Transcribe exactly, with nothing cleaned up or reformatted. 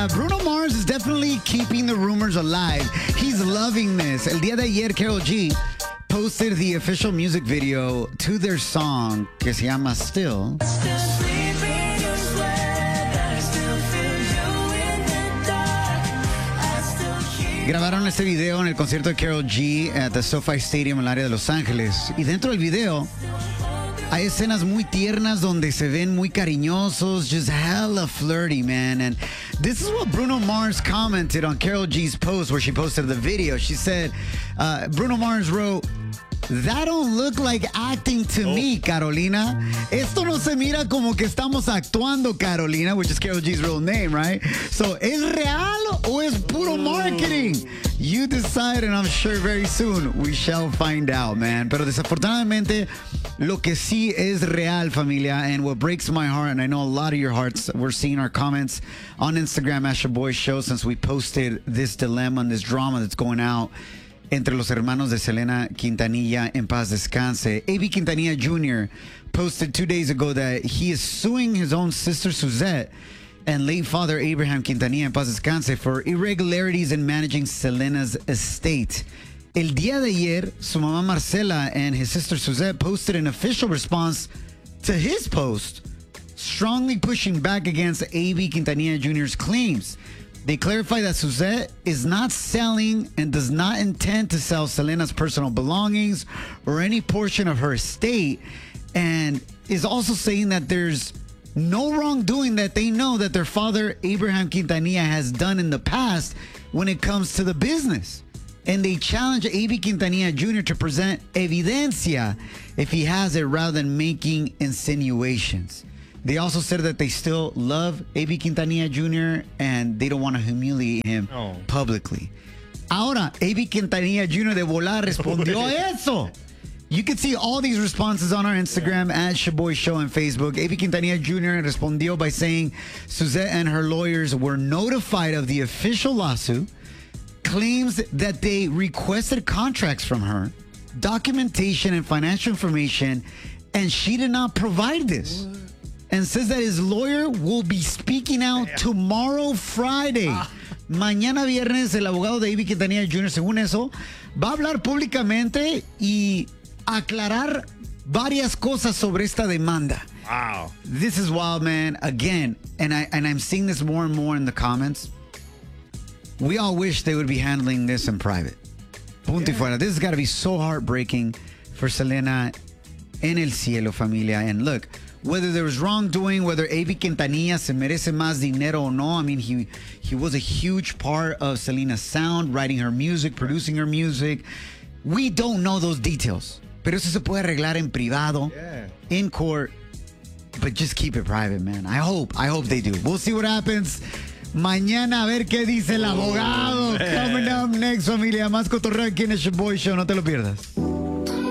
Uh, Bruno Mars is definitely keeping the rumors alive. He's loving this. El día de ayer, Karol G posted the official music video to their song que se llama Still. Grabaron este video en el concierto de Karol G at the SoFi Stadium en el área de Los Ángeles. Y dentro del video hay escenas muy tiernas donde se ven muy cariñosos, just hella flirty, man. And this is what Bruno Mars commented on Karol G's post where she posted the video. She said, uh, Bruno Mars wrote, "That don't look like acting to oh. me, Carolina. Esto no se mira como que estamos actuando, Carolina," which is Karol G's real name, right? So, ¿es real o es puro marketing? You decide, and I'm sure very soon we shall find out, man. Pero desafortunadamente, lo que sí es real, familia, and what breaks my heart, and I know a lot of your hearts, we're seeing our comments on Instagram at Shaboy Show since we posted this dilemma and this drama that's going out entre los hermanos de Selena Quintanilla, en paz descanse. A B Quintanilla Junior posted two days ago that he is suing his own sister Suzette and late father Abraham Quintanilla, en paz descanse, for irregularities in managing Selena's estate. El día de ayer, su mamá Marcela and his sister Suzette posted an official response to his post, strongly pushing back against A B Quintanilla Junior's claims. They clarify that Suzette is not selling and does not intend to sell Selena's personal belongings or any portion of her estate, and is also saying that there's no wrongdoing that they know that their father, Abraham Quintanilla, has done in the past when it comes to the business. And they challenge A B Quintanilla Junior to present evidencia if he has it rather than making insinuations. They also said that they still love A B Quintanilla Junior and they don't want to humiliate him oh. publicly. Ahora, A B Quintanilla Junior de volar respondió eso. You can see all these responses on our Instagram yeah. at Shaboy Show and Facebook. A B Quintanilla Junior respondió by saying Suzette and her lawyers were notified of the official lawsuit, claims that they requested contracts from her, documentation and financial information, and she did not provide this. What? And says that his lawyer will be speaking out Damn. tomorrow, Friday. Ah. Mañana viernes, el abogado de A B Quintanilla Junior, según eso, va a hablar públicamente y aclarar varias cosas sobre esta demanda. Wow. This is wild, man. Again, and, I, and I'm seeing this more and more in the comments. We all wish they would be handling this in private. Punto yeah. y fuera. This has got to be so heartbreaking for Selena en el cielo, familia. And look, whether there was wrongdoing, whether A B Quintanilla se merece más dinero o no, I mean, he he was a huge part of Selena's sound, writing her music, producing her music. We don't know those details. Pero eso se puede arreglar en privado, yeah. in court. But just keep it private, man. I hope, I hope they do. We'll see what happens. Mañana a ver qué dice el abogado. Oh, coming up next, familia. Más cotorreo aquí en el Shaboy Show. No te lo pierdas.